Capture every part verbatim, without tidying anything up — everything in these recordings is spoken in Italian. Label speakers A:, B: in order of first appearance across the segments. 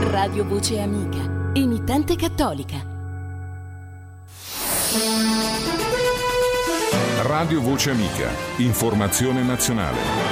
A: Radio Voce Amica, emittente cattolica.
B: Radio Voce Amica, informazione nazionale.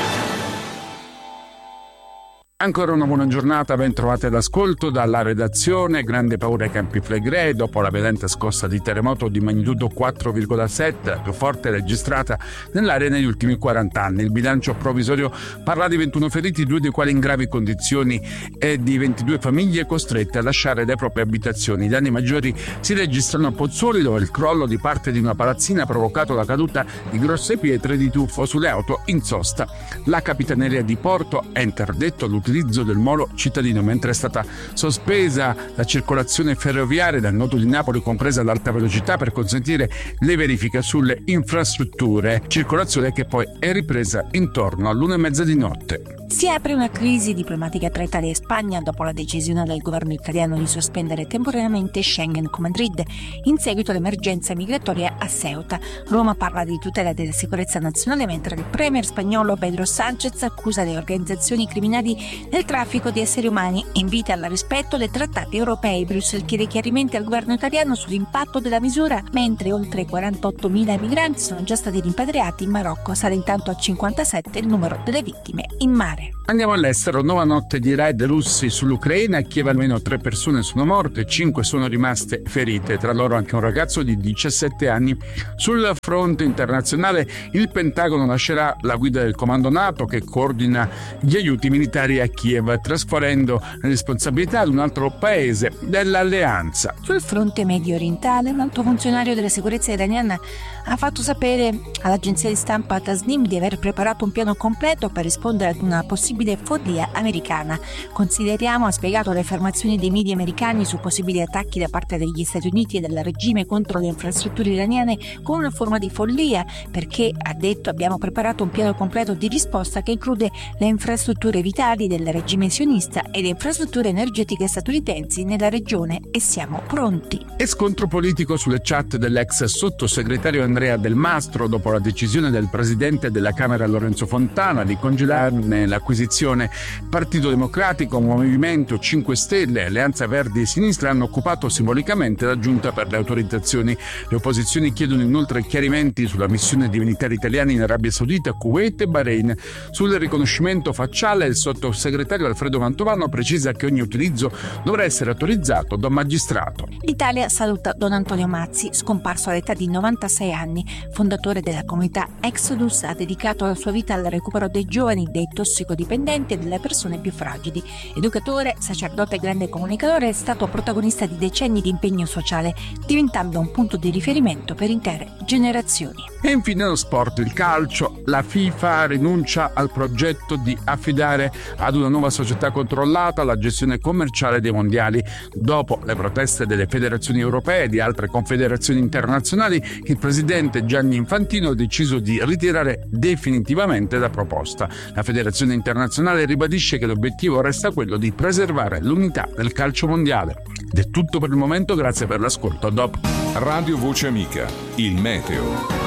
C: Ancora una buona giornata, ben trovati all'ascolto dalla redazione. Grande paura ai Campi Flegrei dopo la violenta scossa di terremoto di magnitudo quattro virgola sette, la più forte registrata nell'area negli ultimi quaranta anni. Il bilancio provvisorio parla di ventuno feriti, due dei quali in gravi condizioni, e di ventidue famiglie costrette a lasciare le proprie abitazioni. I danni maggiori si registrano a Pozzuoli, dove il crollo di parte di una palazzina ha provocato la caduta di grosse pietre di tuffo sulle auto in sosta. La Capitaneria di Porto ha interdetto l'utilizzo l'utilizzo del molo cittadino, mentre è stata sospesa la circolazione ferroviaria dal nodo di Napoli, compresa l'alta velocità, per consentire le verifiche sulle infrastrutture, circolazione che poi è ripresa intorno all'una e mezza di notte.
D: Si apre una crisi diplomatica tra Italia e Spagna dopo la decisione del governo italiano di sospendere temporaneamente Schengen con Madrid in seguito all'emergenza migratoria a Ceuta. Roma parla di tutela della sicurezza nazionale, mentre il premier spagnolo Pedro Sánchez accusa le organizzazioni criminali del traffico di esseri umani e invita al rispetto dei trattati europei. Bruxelles chiede chiarimenti al governo italiano sull'impatto della misura, mentre oltre quarantottomila migranti sono già stati rimpatriati in Marocco. Sale intanto a cinquantasette il numero delle vittime in mare.
C: Andiamo all'estero. Nuova notte di raid russi sull'Ucraina. A Kiev almeno tre persone sono morte, cinque sono rimaste ferite, tra loro anche un ragazzo di diciassette anni. Sul fronte internazionale il Pentagono lascerà la guida del comando NATO che coordina gli aiuti militari a Kiev, trasferendo la responsabilità ad un altro paese dell'alleanza.
D: Sul fronte medio orientale, un alto funzionario della sicurezza iraniana ha fatto sapere all'agenzia di stampa Tasnim di aver preparato un piano completo per rispondere ad una possibile follia americana. Consideriamo, ha spiegato, le affermazioni dei media americani su possibili attacchi da parte degli Stati Uniti e del regime contro le infrastrutture iraniane come una forma di follia, perché, ha detto, abbiamo preparato un piano completo di risposta che include le infrastrutture vitali del regime sionista e le infrastrutture energetiche statunitensi nella regione e siamo pronti.
C: E scontro politico sulle chat dell'ex sottosegretario Andrea Del Mastro dopo la decisione del presidente della Camera Lorenzo Fontana di congelarne l'acquisizione. Partito Democratico, Movimento cinque Stelle, Alleanza Verdi e Sinistra hanno occupato simbolicamente la giunta per le autorizzazioni. Le opposizioni chiedono inoltre chiarimenti sulla missione di militari italiani in Arabia Saudita, Kuwait e Bahrain. Sul riconoscimento facciale il sottosegretario Alfredo Mantovano precisa che ogni utilizzo dovrà essere autorizzato da un magistrato.
D: L'Italia saluta Don Antonio Mazzi, scomparso all'età di novantasei anni. Fondatore della comunità Exodus, ha dedicato la sua vita al recupero dei giovani, dei tossicodipendenti e delle persone più fragili. Educatore, sacerdote e grande comunicatore, è stato protagonista di decenni di impegno sociale, diventando un punto di riferimento per intere generazioni.
C: E infine lo sport, il calcio. La FIFA rinuncia al progetto di affidare ad una nuova società controllata la gestione commerciale dei mondiali. Dopo le proteste delle federazioni europee e di altre confederazioni internazionali, il presidente Gianni Infantino ha deciso di ritirare definitivamente la proposta. La federazione internazionale ribadisce che l'obiettivo resta quello di preservare l'unità del calcio mondiale. Ed è tutto per il momento, grazie per l'ascolto. A dopo.
B: Radio Voce Amica, il meteo.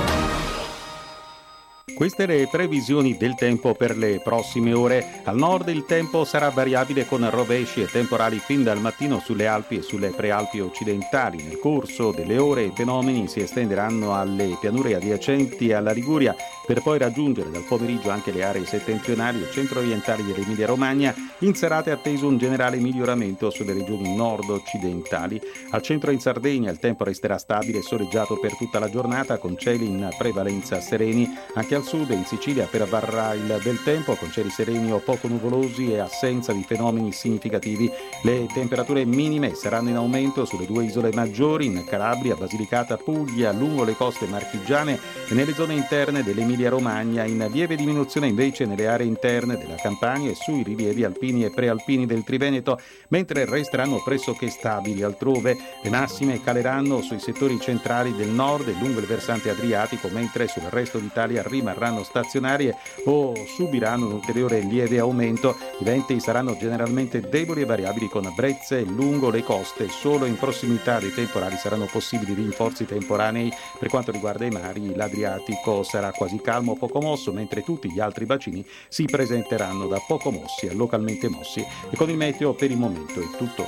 E: Queste le previsioni del tempo per le prossime ore. Al nord il tempo sarà variabile con rovesci e temporali fin dal mattino sulle Alpi e sulle prealpi occidentali. Nel corso delle ore i fenomeni si estenderanno alle pianure adiacenti alla Liguria, per poi raggiungere dal pomeriggio anche le aree settentrionali e centro-orientali dell'Emilia Romagna. In serata è atteso un generale miglioramento sulle regioni nord-occidentali. Al centro in Sardegna il tempo resterà stabile e soleggiato per tutta la giornata, con cieli in prevalenza sereni. Anche al sud e in Sicilia prevarrà il bel tempo, con cieli sereni o poco nuvolosi e assenza di fenomeni significativi. Le temperature minime saranno in aumento sulle due isole maggiori, in Calabria, Basilicata, Puglia, lungo le coste marchigiane e nelle zone interne dell'Emilia Romagna. In lieve diminuzione invece nelle aree interne della Campania e sui rilievi alpini e prealpini del Triveneto, mentre resteranno pressoché stabili altrove. Le massime caleranno sui settori centrali del nord e lungo il versante adriatico, mentre sul resto d'Italia rimarranno stazionarie o subiranno un ulteriore lieve aumento. I venti saranno generalmente deboli e variabili, con brezze lungo le coste. Solo in prossimità dei temporali saranno possibili rinforzi temporanei. Per quanto riguarda i mari, l'Adriatico sarà quasi calmo poco mosso, mentre tutti gli altri bacini si presenteranno da poco mossi a localmente mossi. E con il meteo per il momento è tutto.